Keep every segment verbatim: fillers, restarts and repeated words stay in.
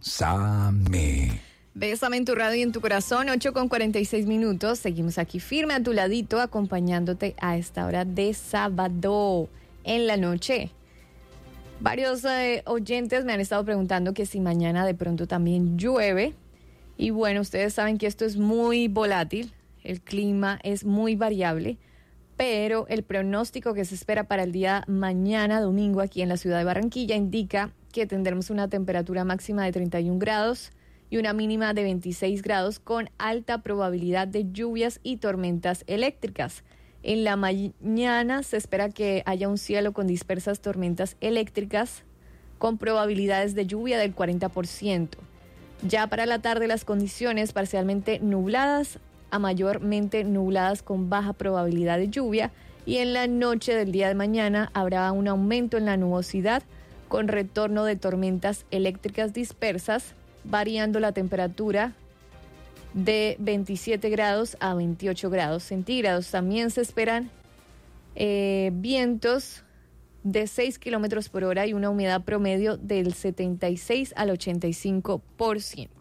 Bésame. Bésame en tu radio y en tu corazón, ocho con cuarenta y seis minutos. Seguimos aquí firme a tu ladito, acompañándote a esta hora de sábado en la noche. Varios eh, oyentes me han estado preguntando que si mañana de pronto también llueve. Y bueno, ustedes saben que esto es muy volátil, el clima es muy variable, pero el pronóstico que se espera para el día mañana, domingo, aquí en la ciudad de Barranquilla, indica que tendremos una temperatura máxima de treinta y un grados y una mínima de veintiséis grados con alta probabilidad de lluvias y tormentas eléctricas. En la mañana se espera que haya un cielo con dispersas tormentas eléctricas con probabilidades de lluvia del cuarenta por ciento. Ya para la tarde las condiciones parcialmente nubladas a mayormente nubladas con baja probabilidad de lluvia, y en la noche del día de mañana habrá un aumento en la nubosidad con retorno de tormentas eléctricas dispersas, variando la temperatura de veintisiete grados a veintiocho grados centígrados. También se esperan eh, vientos de seis kilómetros por hora y una humedad promedio del setenta y seis al ochenta y cinco por ciento.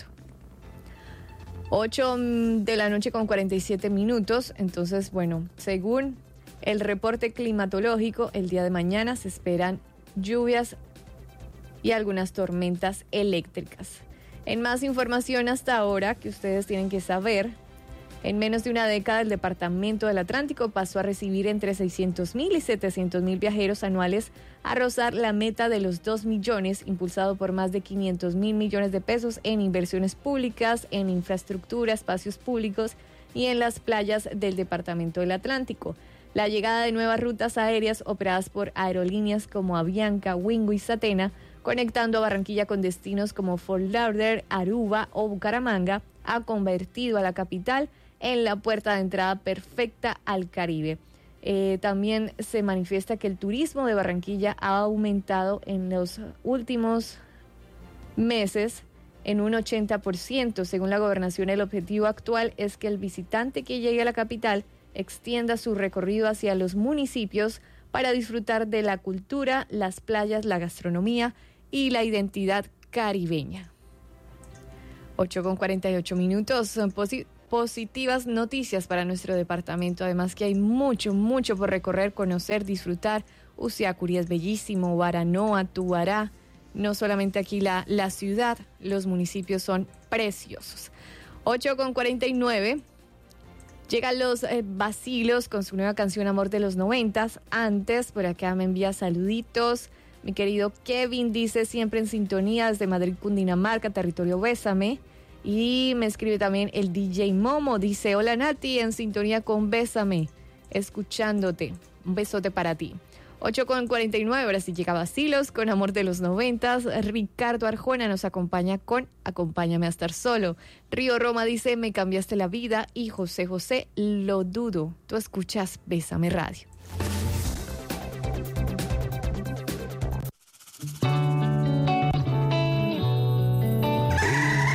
ocho de la noche con cuarenta y siete minutos. Entonces, bueno, según el reporte climatológico, el día de mañana se esperan lluvias y algunas tormentas eléctricas. En más información hasta ahora que ustedes tienen que saber, en menos de una década el Departamento del Atlántico pasó a recibir entre seiscientos mil y setecientos mil viajeros anuales, a rozar la meta de los dos millones, impulsado por más de quinientos mil millones de pesos en inversiones públicas, en infraestructura, espacios públicos y en las playas del Departamento del Atlántico. La llegada de nuevas rutas aéreas operadas por aerolíneas como Avianca, Wingo y Satena, conectando a Barranquilla con destinos como Fort Lauderdale, Aruba o Bucaramanga, ha convertido a la capital en la puerta de entrada perfecta al Caribe. Eh, también se manifiesta que el turismo de Barranquilla ha aumentado en los últimos meses en un ochenta por ciento. Según la gobernación, el objetivo actual es que el visitante que llegue a la capital extienda su recorrido hacia los municipios para disfrutar de la cultura, las playas, la gastronomía y la identidad caribeña. ocho con cuarenta y ocho minutos. Son posi- positivas noticias para nuestro departamento. Además que hay mucho, mucho por recorrer, conocer, disfrutar. Usiacurí es bellísimo, Baranoa, Tubará. No solamente aquí la, la ciudad, los municipios son preciosos. ocho con cuarenta y nueve. Llegan los eh, Vacilos con su nueva canción Amor de los noventas. Antes, por acá me envía saluditos. Mi querido Kevin dice siempre en sintonía desde Madrid, Cundinamarca, territorio Bésame. Y me escribe también el D J Momo. Dice, hola Nati, en sintonía con Bésame, escuchándote. Un besote para ti. ocho con cuarenta y nueve, ahora sí llega Vacilos con Amor de los noventas. Ricardo Arjona nos acompaña con Acompáñame a estar solo. Río Roma dice, me cambiaste la vida. Y José José, lo dudo. Tú escuchas Bésame Radio.